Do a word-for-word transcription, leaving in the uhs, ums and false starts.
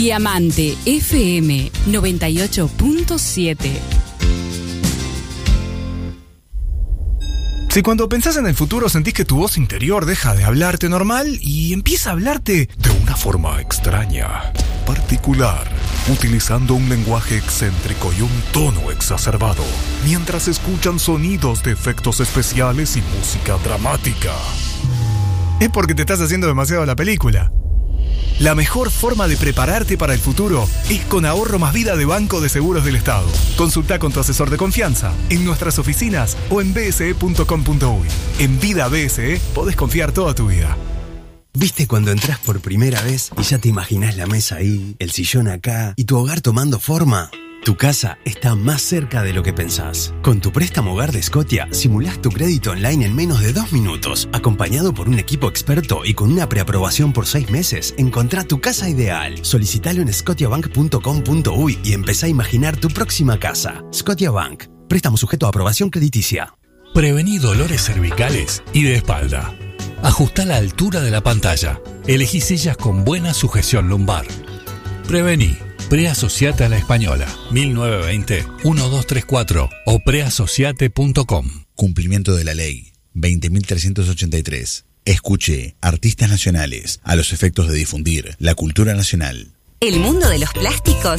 Diamante F M noventa y ocho punto siete. Si cuando pensás en el futuro sentís que tu voz interior deja de hablarte normal y empieza a hablarte de una forma extraña, particular, utilizando un lenguaje excéntrico y un tono exacerbado, mientras escuchan sonidos de efectos especiales y música dramática, es porque te estás haciendo demasiado la película. La mejor forma de prepararte para el futuro es con Ahorro Más Vida de Banco de Seguros del Estado. Consulta con tu asesor de confianza en nuestras oficinas o en b s e punto com punto u y. En Vida B S E podés confiar toda tu vida. ¿Viste cuando entras por primera vez y ya te imaginás la mesa ahí, el sillón acá y tu hogar tomando forma? Tu casa está más cerca de lo que pensás. Con tu préstamo hogar de Scotia, simulás tu crédito online en menos de dos minutos. Acompañado por un equipo experto y con una preaprobación por seis meses, encontrá tu casa ideal. Solicitalo en scotiabank punto com punto u y y empezá a imaginar tu próxima casa. Scotiabank. Préstamo sujeto a aprobación crediticia. Prevení dolores cervicales y de espalda. Ajustá la altura de la pantalla. Elegí sillas con buena sujeción lumbar. Prevení. Preasociate a la Española, mil novecientos veinte, doce treinta y cuatro o preasociate punto com. Cumplimiento de la ley, veinte mil trescientos ochenta y tres. Escuche, artistas nacionales, a los efectos de difundir la cultura nacional. El mundo de los plásticos